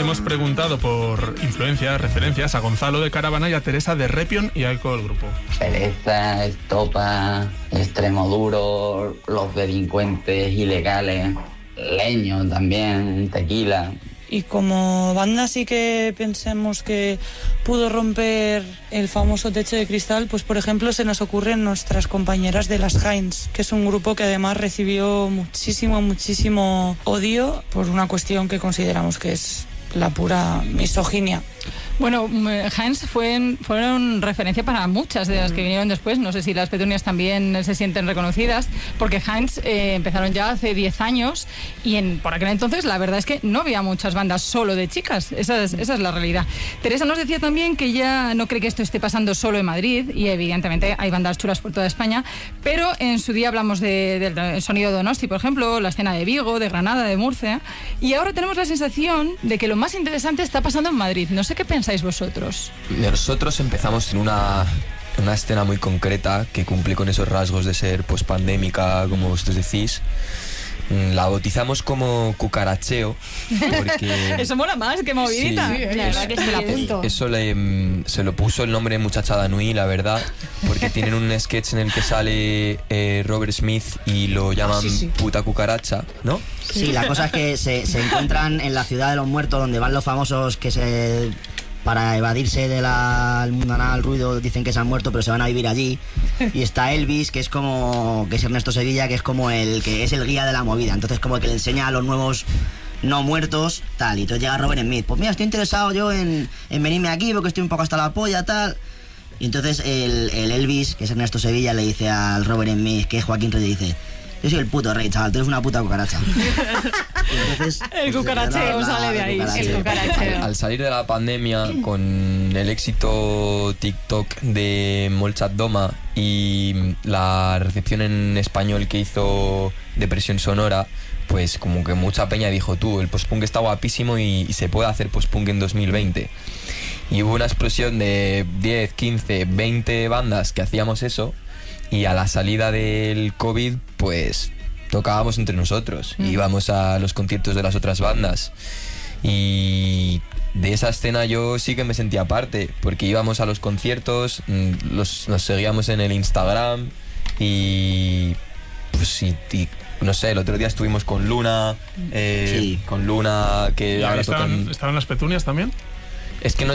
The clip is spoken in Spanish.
hemos preguntado por influencias, referencias a Gonzalo de Caravana y a Teresa de Repion y Aiko del grupo. Pereza, Estopa, Extremoduro, Los Delincuentes Ilegales, Leño también, Tequila. Y como banda sí que pensemos que pudo romper el famoso techo de cristal, pues por ejemplo se nos ocurren nuestras compañeras de las Heinz, que es un grupo que además recibió muchísimo odio por una cuestión que consideramos que es la pura misoginia. Bueno, Heinz fueron referencia para muchas de las que vinieron después. No sé si las Petunias también se sienten reconocidas, porque Heinz empezaron ya hace 10 años y por aquel entonces la verdad es que no había muchas bandas solo de chicas. Esa es la realidad. Teresa nos decía también que ella no cree que esto esté pasando solo en Madrid, y evidentemente hay bandas chulas por toda España, pero en su día hablamos del sonido Donosti, por ejemplo, la escena de Vigo, de Granada, de Murcia, y ahora tenemos la sensación de que lo más interesante está pasando en Madrid. No sé qué pensáis vosotros. Nosotros empezamos en una escena muy concreta que cumple con esos rasgos de ser pospandémica, como vosotros decís. La bautizamos como cucaracheo porque... Eso mola más que movidita. Sí, la verdad que se la apunto. Eso se lo puso el nombre Muchachada Nui, la verdad, porque tienen un sketch en el que sale Robert Smith y lo llaman puta cucaracha, ¿no? Sí, la cosa es que se encuentran en la ciudad de los muertos, donde van los famosos que para evadirse del mundanal ruido, dicen que se han muerto, pero se van a vivir allí. Y está Elvis, que es Ernesto Sevilla, que es como el que es el guía de la movida. Entonces como que le enseña a los nuevos no muertos, tal. Y entonces llega Robert Smith. Pues mira, estoy interesado yo en venirme aquí porque estoy un poco hasta la polla, tal. Y entonces el Elvis, que es Ernesto Sevilla, le dice al Robert Smith, que es Joaquín Reyes, dice: yo soy el puto rey, chaval, tú eres una puta cucaracha. Entonces, el cucaracheo sale de ahí. El cucaracheo. Al salir de la pandemia, con el éxito TikTok de Molchat Doma y la recepción en español que hizo Depresión Sonora, pues como que mucha peña dijo: el postpunk está guapísimo y se puede hacer postpunk en 2020. Y hubo una explosión de 10, 15, 20 bandas que hacíamos eso. Y a la salida del COVID, pues tocábamos entre nosotros. Íbamos a los conciertos de las otras bandas. Y de esa escena yo sí que me sentía parte, porque íbamos a los conciertos, nos seguíamos en el Instagram y pues no sé, el otro día estuvimos con Luna, con Luna que ahora ¿Estaban las Petunias también? Es que no